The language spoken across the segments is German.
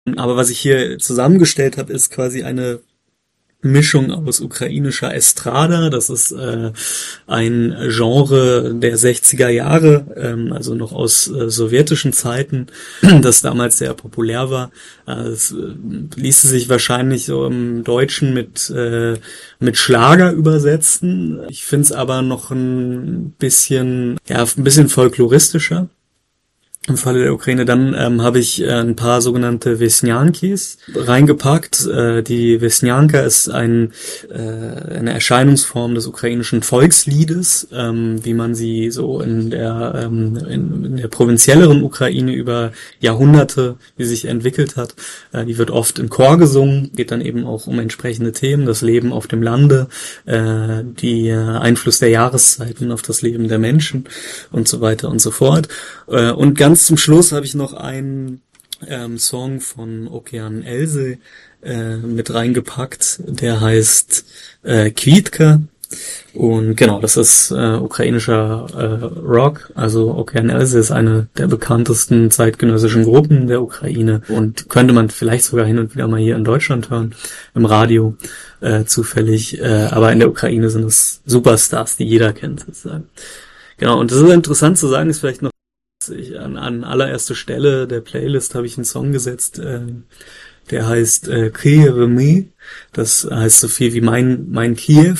Aber was ich hier zusammengestellt habe, ist quasi eine Mischung aus ukrainischer Estrada, das ist ein Genre der 60er Jahre, also noch aus sowjetischen Zeiten, das damals sehr populär war. Es ließe sich wahrscheinlich so im Deutschen mit Schlager übersetzen. Ich finde es aber noch ein bisschen folkloristischer. Im Falle der Ukraine. Dann habe ich ein paar sogenannte Wesnjankis reingepackt. Die Wesnjanka ist eine Erscheinungsform des ukrainischen Volksliedes, wie man sie so in der provinzielleren Ukraine über Jahrhunderte, wie sich entwickelt hat. Die wird oft im Chor gesungen, geht dann eben auch um entsprechende Themen, das Leben auf dem Lande, die Einfluss der Jahreszeiten auf das Leben der Menschen und so weiter und so fort. Und ganz zum Schluss habe ich noch einen Song von Okean Else mit reingepackt, der heißt Kvitka. Und genau, das ist ukrainischer Rock. Also Okean Else ist eine der bekanntesten zeitgenössischen Gruppen der Ukraine und könnte man vielleicht sogar hin und wieder mal hier in Deutschland hören, im Radio zufällig. Aber in der Ukraine sind es Superstars, die jeder kennt sozusagen. Genau, und das ist interessant zu sagen, ist vielleicht noch an allererster Stelle der Playlist habe ich einen Song gesetzt, der heißt Kyiv Me. Das heißt so viel wie mein Kiew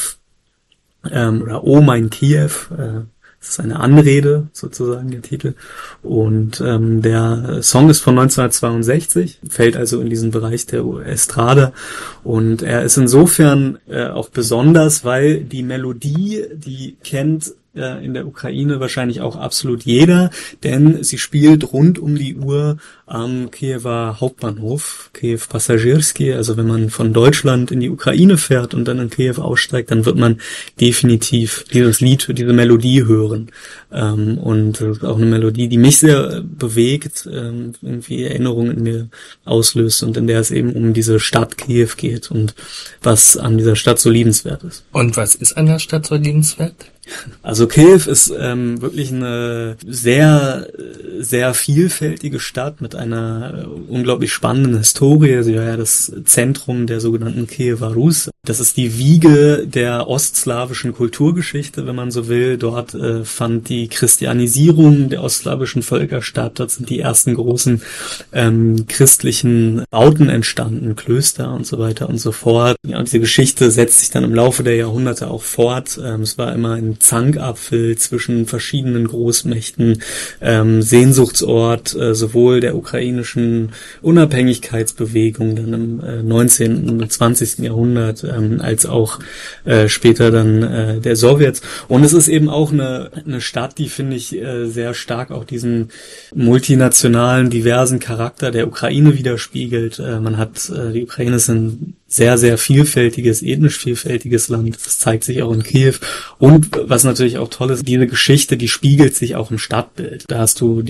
oder Oh mein Kiew. Das ist eine Anrede sozusagen, der Titel. Und der Song ist von 1962, fällt also in diesen Bereich der Estrada. Und er ist insofern auch besonders, weil die Melodie, die kennt in der Ukraine wahrscheinlich auch absolut jeder, denn sie spielt rund um die Uhr am Kiewer Hauptbahnhof, Kiew Passagierski. Also wenn man von Deutschland in die Ukraine fährt und dann in Kiew aussteigt, dann wird man definitiv dieses Lied, diese Melodie hören. Und das ist auch eine Melodie, die mich sehr bewegt, irgendwie Erinnerungen in mir auslöst und in der es eben um diese Stadt Kiew geht und was an dieser Stadt so liebenswert ist. Und was ist an der Stadt so liebenswert? Also Kiew ist wirklich eine sehr, sehr vielfältige Stadt mit einer unglaublich spannenden Historie. Sie war ja das Zentrum der sogenannten Kiewer Rus. Das ist die Wiege der ostslawischen Kulturgeschichte, wenn man so will. Dort fand die Christianisierung der ostslawischen Völker statt. Dort sind die ersten großen christlichen Bauten entstanden, Klöster und so weiter und so fort. Ja, und diese Geschichte setzt sich dann im Laufe der Jahrhunderte auch fort. Es war immer ein Zankapfel zwischen verschiedenen Großmächten, Sehnsuchtsort sowohl der ukrainischen Unabhängigkeitsbewegung dann im 19. und 20. Jahrhundert als auch später dann der Sowjets. Und es ist eben auch eine Stadt, die, finde ich, sehr stark auch diesen multinationalen, diversen Charakter der Ukraine widerspiegelt. Man hat, die Ukraine ist ein sehr, sehr vielfältiges, ethnisch vielfältiges Land. Das zeigt sich auch in Kiew. Und was natürlich auch toll ist, diese Geschichte, die spiegelt sich auch im Stadtbild. Da hast du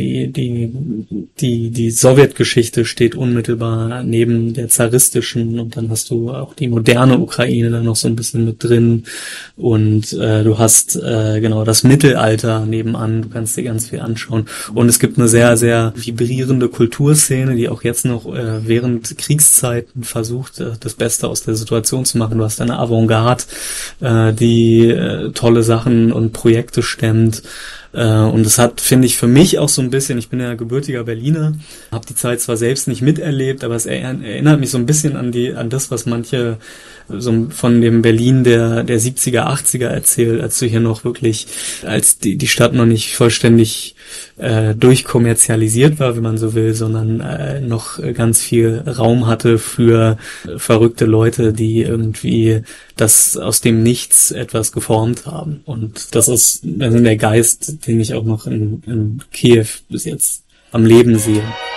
die Sowjetgeschichte steht unmittelbar neben der zaristischen und dann hast du auch die moderne Ukraine da noch so ein bisschen mit drin und du hast genau das Mittelalter nebenan. Du kannst dir ganz viel anschauen. Und es gibt eine sehr, sehr vibrierende Kulturszene, die auch jetzt noch während Kriegszeiten versucht, das Beste aus der Situation zu machen. Du hast eine Avantgarde, die tolle Sachen und Projekte stemmt. Und es hat, finde ich, für mich auch so ein bisschen, ich bin ja gebürtiger Berliner, habe die Zeit zwar selbst nicht miterlebt, aber es erinnert mich so ein bisschen an das, was manche so von dem Berlin der 70er, 80er erzählt, als du hier noch wirklich, als die Stadt noch nicht vollständig durchkommerzialisiert war, wenn man so will, sondern noch ganz viel Raum hatte für verrückte Leute, die irgendwie das aus dem Nichts etwas geformt haben. Und das ist der Geist, den ich auch noch in Kiew bis jetzt am Leben sehe.